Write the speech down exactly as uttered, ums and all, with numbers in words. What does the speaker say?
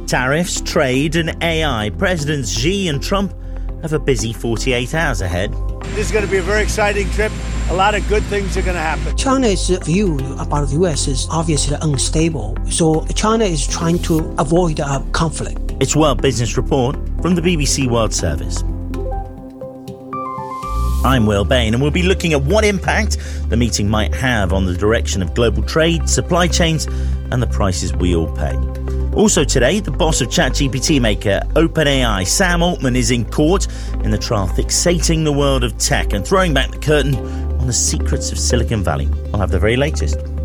Tariffs, trade and A I. Presidents Xi and Trump have a busy forty-eight hours ahead. This is going to be a very exciting trip. A lot of good things are going to happen. China's view about the U S is obviously unstable, so China is trying to avoid a conflict. It's World Business Report from the B B C World Service. I'm Will Bain, and we'll be looking at what impact the meeting might have on the direction of global trade, supply chains, and the prices we all pay. Also today, the boss of ChatGPT maker OpenAI, Sam Altman, is in court in the trial fixating the world of tech and throwing back the curtain on the secrets of Silicon Valley. I'll have the very latest.